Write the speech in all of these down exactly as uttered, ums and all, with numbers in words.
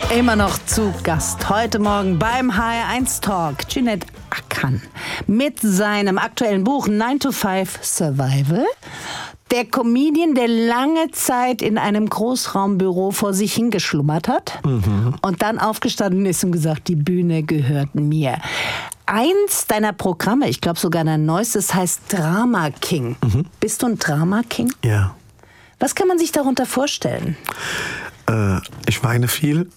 Immer noch zu Gast heute Morgen beim H R eins Talk Cüneyt Akın mit seinem aktuellen Buch nine to five Survival. Der Comedian, der lange Zeit in einem Großraumbüro vor sich hingeschlummert hat mhm. und dann aufgestanden ist und gesagt, die Bühne gehört mir. Eins deiner Programme, ich glaube sogar dein neuestes, heißt Drama King. Mhm. Bist du ein Drama King? Ja. Was kann man sich darunter vorstellen? Äh, ich weine viel.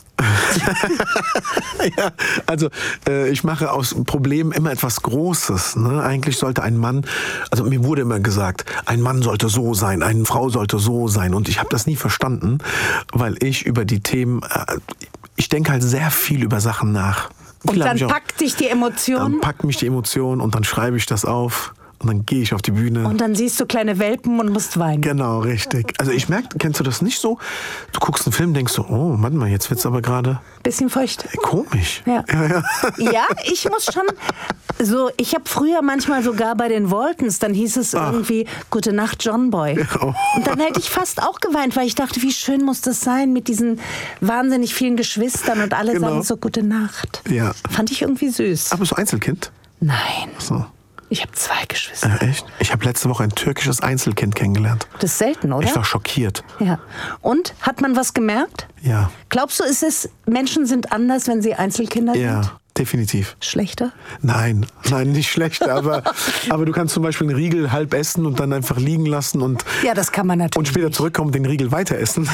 ja, also äh, ich mache aus Problemen immer etwas Großes. Ne? Eigentlich sollte ein Mann, also mir wurde immer gesagt, ein Mann sollte so sein, eine Frau sollte so sein. Und ich habe das nie verstanden, weil ich über die Themen, äh, ich denke halt sehr viel über Sachen nach. Und Viele dann auch, packt dich die Emotion? Dann packt mich die Emotion und dann schreibe ich das auf. Und dann gehe ich auf die Bühne. Und dann siehst du kleine Welpen und musst weinen. Genau, richtig. Also ich merke, kennst du das nicht so? Du guckst einen Film, denkst so, oh, warte mal, jetzt wird's aber gerade... Bisschen feucht. Komisch. Ja, ja, ja. ja ich muss schon... So, ich habe früher manchmal sogar bei den Waltons, dann hieß es Ach. irgendwie, Gute Nacht, John Boy. Oh. Und dann hätte ich fast auch geweint, weil ich dachte, wie schön muss das sein mit diesen wahnsinnig vielen Geschwistern und alle genau. sagen so Gute Nacht. Ja. Fand ich irgendwie süß. Aber bist du Einzelkind? Nein. So. Ich habe zwei Geschwister. Äh, echt? Ich habe letzte Woche ein türkisches Einzelkind kennengelernt. Das ist selten, oder? Ich war schockiert. Ja. Und? Hat man was gemerkt? Ja. Glaubst du, ist es, Menschen sind anders, wenn sie Einzelkinder ja. sind? Definitiv. Schlechter? Nein, nein, nicht schlechter, aber, aber du kannst zum Beispiel einen Riegel halb essen und dann einfach liegen lassen und, ja, das kann man natürlich und später nicht. zurückkommen und den Riegel weiter essen.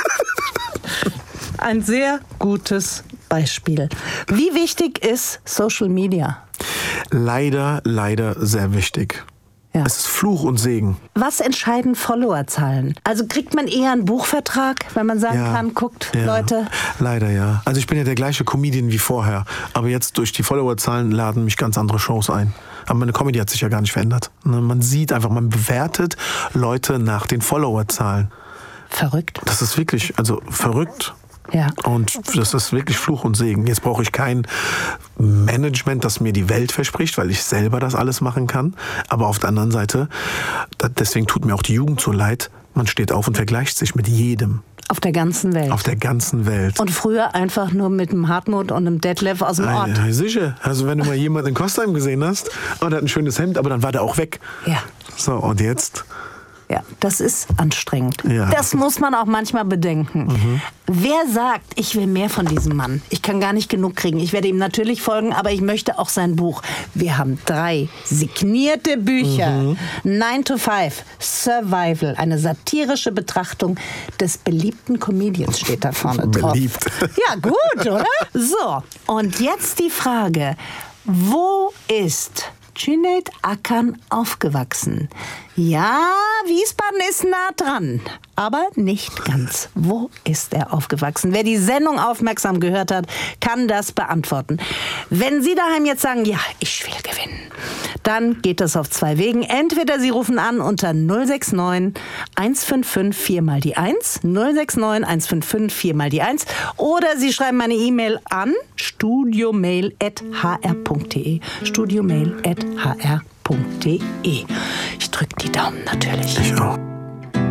Ein sehr gutes Beispiel. Wie wichtig ist Social Media? Leider, leider sehr wichtig. Ja. Es ist Fluch und Segen. Was entscheiden Followerzahlen? Also kriegt man eher einen Buchvertrag, wenn man sagen ja. kann, guckt, ja. Leute? Leider ja. Also ich bin ja der gleiche Comedian wie vorher. Aber jetzt durch die Followerzahlen laden mich ganz andere Shows ein. Aber meine Comedy hat sich ja gar nicht verändert. Man sieht einfach, man bewertet Leute nach den Followerzahlen. Verrückt. Das ist wirklich, also verrückt. Ja. Und das ist wirklich Fluch und Segen. Jetzt brauche ich kein Management, das mir die Welt verspricht, weil ich selber das alles machen kann. Aber auf der anderen Seite, deswegen tut mir auch die Jugend so leid, man steht auf und vergleicht sich mit jedem. Auf der ganzen Welt. Auf der ganzen Welt. Und früher einfach nur mit dem Hartmut und dem Detlef aus dem Ort. Ja, sicher. Also wenn du mal jemanden in Kostheim gesehen hast, oh, der hat ein schönes Hemd, aber dann war der auch weg. Ja. So, und jetzt... Ja, das ist anstrengend. Ja. Das muss man auch manchmal bedenken. Mhm. Wer sagt, ich will mehr von diesem Mann? Ich kann gar nicht genug kriegen. Ich werde ihm natürlich folgen, aber ich möchte auch sein Buch. Wir haben drei signierte Bücher. Mhm. nine to five Survival, eine satirische Betrachtung des beliebten Comedians steht da vorne drauf. Beliebt. Ja, gut, oder? So, und jetzt die Frage, wo ist Cüneyt Akın aufgewachsen? Ja, Wiesbaden ist nah dran, aber nicht ganz. Wo ist er aufgewachsen? Wer die Sendung aufmerksam gehört hat, kann das beantworten. Wenn Sie daheim jetzt sagen, ja, ich will gewinnen, dann geht das auf zwei Wegen. Entweder Sie rufen an unter null sechs neun eins fünf fünf vier mal die eins, null sechs neun eins fünf fünf vier mal die eins, oder Sie schreiben eine E-Mail an studiomail at h r punkt d e, studiomail at h r punkt d e. Ich drücke die Daumen natürlich. Ich auch.